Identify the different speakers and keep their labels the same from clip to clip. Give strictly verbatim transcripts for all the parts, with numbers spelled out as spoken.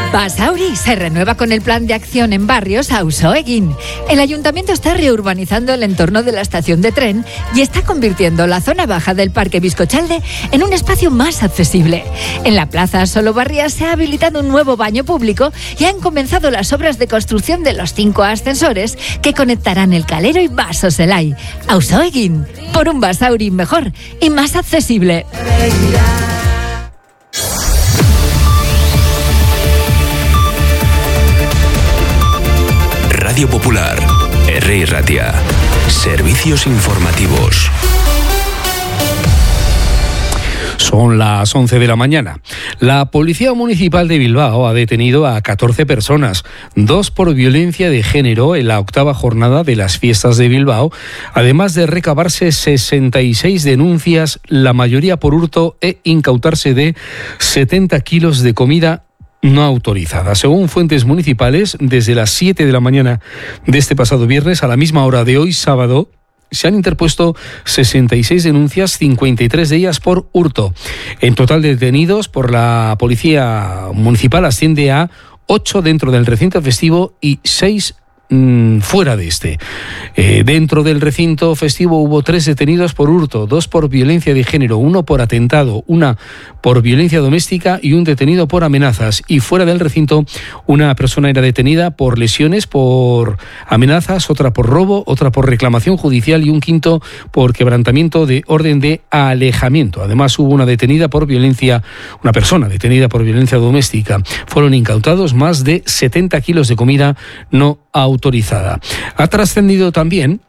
Speaker 1: Basauri se renueva con el plan de acción en barrios Auzoegin. El ayuntamiento está reurbanizando el entorno de la estación de tren y está convirtiendo la zona baja del Parque Bizcochalde en un espacio más accesible. En la plaza Solobarria se ha habilitado un nuevo baño público y han comenzado las obras de construcción de los cinco ascensores que conectarán el Calero y Baso Zelai. Auzoegin, por un Basauri mejor y más accesible.
Speaker 2: Radio Popular, R. Ratia. Servicios informativos.
Speaker 3: Son las once de la mañana. La Policía Municipal de Bilbao ha detenido a catorce personas, dos por violencia de género en la octava jornada de las fiestas de Bilbao, además de recabarse sesenta y seis denuncias, la mayoría por hurto, e incautarse de setenta kilos de comida no autorizada. Según fuentes municipales, desde las siete de la mañana de este pasado viernes a la misma hora de hoy sábado, se han interpuesto sesenta y seis denuncias, cincuenta y tres de ellas por hurto. En total de detenidos por la Policía Municipal asciende a ocho dentro del recinto festivo y seis mmm, fuera de este. Eh, dentro del recinto festivo hubo tres detenidos por hurto, dos por violencia de género, uno por atentado, una por violencia doméstica y un detenido por amenazas. Y fuera del recinto, una persona era detenida por lesiones, por amenazas, otra por robo, otra por reclamación judicial y un quinto por quebrantamiento de orden de alejamiento. Además, hubo una detenida por violencia, una persona detenida por violencia doméstica. Fueron incautados más de setenta kilos de comida no autorizada. Ha trascendido también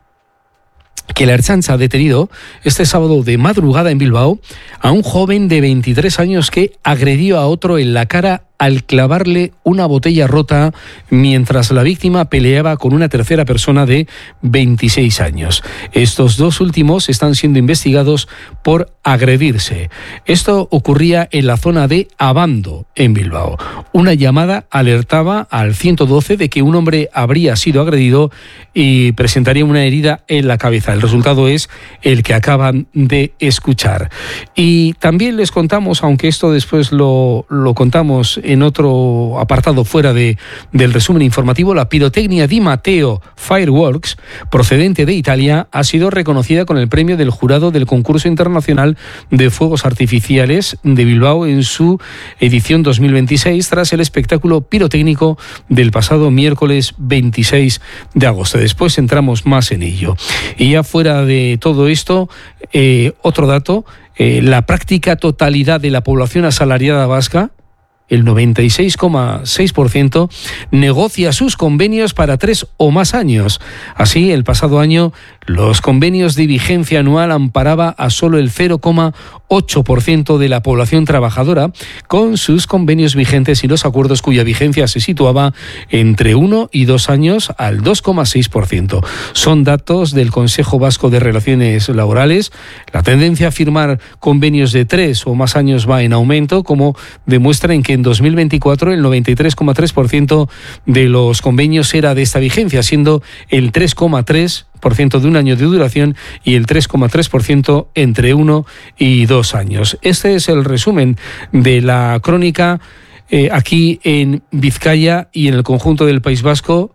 Speaker 3: que la Ertzaintza ha detenido este sábado de madrugada en Bilbao a un joven de veintitrés años que agredió a otro en la cara al clavarle una botella rota mientras la víctima peleaba con una tercera persona de veintiséis años. Estos dos últimos están siendo investigados por agredirse. Esto ocurría en la zona de Abando, en Bilbao. Una llamada alertaba al ciento doce de que un hombre habría sido agredido y presentaría una herida en la cabeza. El resultado es el que acaban de escuchar. Y también les contamos, aunque esto después lo, lo contamos en otro apartado fuera de, del resumen informativo, la pirotecnia Di Matteo Fireworks, procedente de Italia, ha sido reconocida con el premio del jurado del concurso internacional de fuegos artificiales de Bilbao en su edición dos mil veintiséis, tras el espectáculo pirotécnico del pasado miércoles veintiséis de agosto. Después entramos más en ello. Y ya fuera de todo esto, eh, otro dato, eh, la práctica totalidad de la población asalariada vasca, el noventa y seis coma seis por ciento, negocia sus convenios para tres o más años. Así, el pasado año, los convenios de vigencia anual amparaba a solo el cero coma ocho por ciento de la población trabajadora, con sus convenios vigentes y los acuerdos cuya vigencia se situaba entre uno y dos años al dos coma seis por ciento. Son datos del Consejo Vasco de Relaciones Laborales. La tendencia a firmar convenios de tres o más años va en aumento, como demuestra en que en dos mil veinticuatro el noventa y tres coma tres por ciento de los convenios era de esta vigencia, siendo el tres coma tres por ciento de un año de duración y el tres coma tres por ciento entre uno y dos años. Este es el resumen de la crónica eh, aquí en Vizcaya y en el conjunto del País Vasco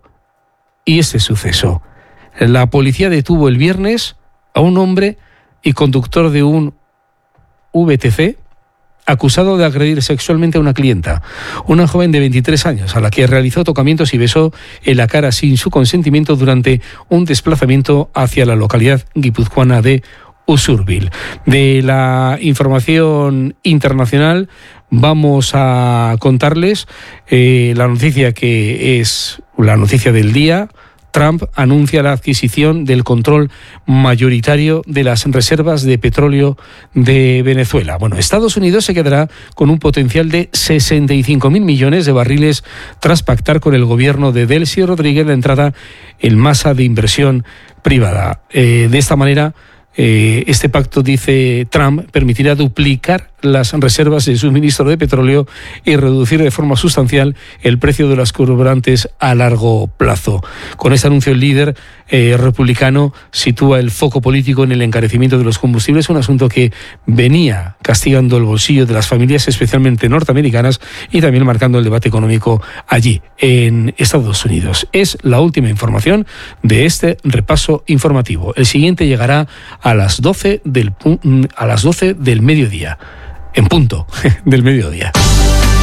Speaker 3: y este suceso. La policía detuvo el viernes a un hombre y conductor de un V T C acusado de agredir sexualmente a una clienta, una joven de veintitrés años, a la que realizó tocamientos y besó en la cara sin su consentimiento durante un desplazamiento hacia la localidad guipuzcoana de Usurbil. De la información internacional vamos a contarles eh, la noticia que es la noticia del día. Trump anuncia la adquisición del control mayoritario de las reservas de petróleo de Venezuela. Bueno, Estados Unidos se quedará con un potencial de sesenta y cinco mil millones de barriles tras pactar con el gobierno de Delcy Rodríguez la entrada en masa de inversión privada. Eh, de esta manera, Eh, este pacto, dice Trump, permitirá duplicar las reservas de suministro de petróleo y reducir de forma sustancial el precio de los carburantes a largo plazo. Con este anuncio, el líder eh, republicano sitúa el foco político en el encarecimiento de los combustibles, un asunto que venía castigando el bolsillo de las familias, especialmente norteamericanas, y también marcando el debate económico allí, en Estados Unidos. Es la última información de este repaso informativo. El siguiente llegará a las doce del, a las doce del mediodía. En punto del mediodía.